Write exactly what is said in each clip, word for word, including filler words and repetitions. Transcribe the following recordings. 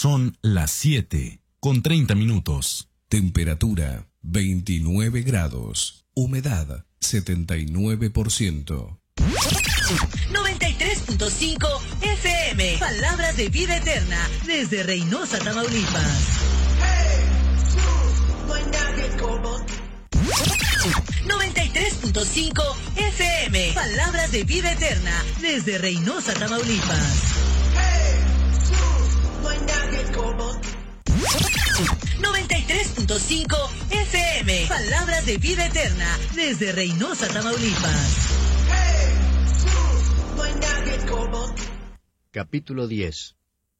Son las siete con treinta minutos. Temperatura veintinueve grados. Humedad setenta y nueve por ciento. noventa y tres punto cinco F M. Palabras de vida eterna. Desde Reynosa, Tamaulipas. noventa y tres punto cinco F M. Palabras de vida eterna. Desde Reynosa, Tamaulipas. noventa y tres punto cinco F M. Palabras de vida eterna. Desde Reynosa, Tamaulipas. Capítulo diez.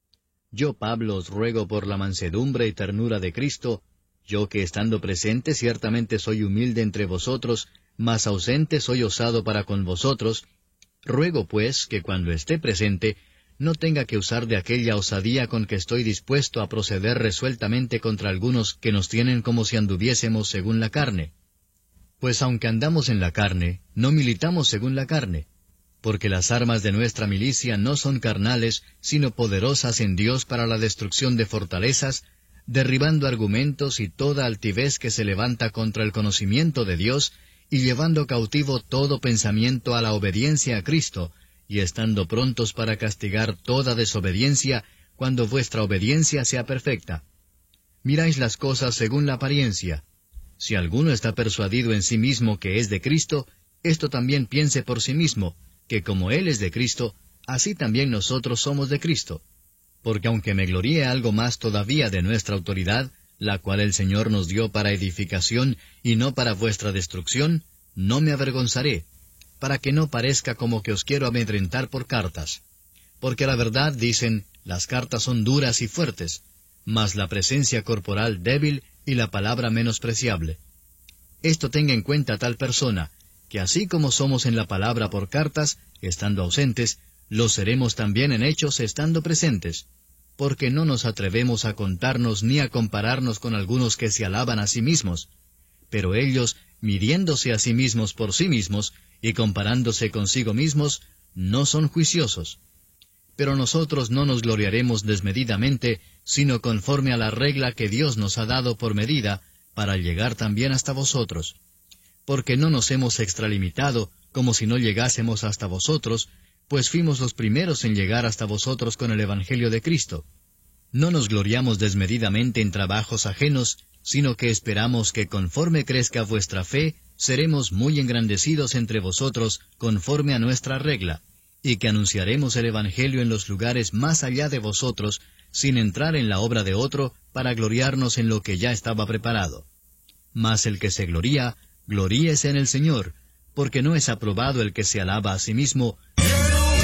Yo, Pablo, os ruego por la mansedumbre y ternura de Cristo, yo que estando presente ciertamente soy humilde entre vosotros, mas ausente soy osado para con vosotros, ruego pues que cuando esté presente no tenga que usar de aquella osadía con que estoy dispuesto a proceder resueltamente contra algunos que nos tienen como si anduviésemos según la carne. Pues aunque andamos en la carne, no militamos según la carne, porque las armas de nuestra milicia no son carnales, sino poderosas en Dios para la destrucción de fortalezas, derribando argumentos y toda altivez que se levanta contra el conocimiento de Dios, y llevando cautivo todo pensamiento a la obediencia a Cristo, y estando prontos para castigar toda desobediencia, cuando vuestra obediencia sea perfecta. Miráis las cosas según la apariencia. Si alguno está persuadido en sí mismo que es de Cristo, esto también piense por sí mismo, que como Él es de Cristo, así también nosotros somos de Cristo. Porque aunque me gloríe algo más todavía de nuestra autoridad, la cual el Señor nos dio para edificación y no para vuestra destrucción, no me avergonzaré, para que no parezca como que os quiero amedrentar por cartas. Porque a la verdad dicen, las cartas son duras y fuertes, mas la presencia corporal débil y la palabra menospreciable. Esto tenga en cuenta tal persona, que así como somos en la palabra por cartas, estando ausentes, lo seremos también en hechos estando presentes, porque no nos atrevemos a contarnos ni a compararnos con algunos que se alaban a sí mismos, pero ellos, midiéndose a sí mismos por sí mismos, y comparándose consigo mismos, no son juiciosos. Pero nosotros no nos gloriaremos desmedidamente, sino conforme a la regla que Dios nos ha dado por medida, para llegar también hasta vosotros. Porque no nos hemos extralimitado, como si no llegásemos hasta vosotros, pues fuimos los primeros en llegar hasta vosotros con el Evangelio de Cristo. No nos gloriamos desmedidamente en trabajos ajenos, sino que esperamos que conforme crezca vuestra fe, seremos muy engrandecidos entre vosotros conforme a nuestra regla, y que anunciaremos el Evangelio en los lugares más allá de vosotros, sin entrar en la obra de otro, para gloriarnos en lo que ya estaba preparado. Mas el que se gloría, gloríese en el Señor, porque no es aprobado el que se alaba a sí mismo,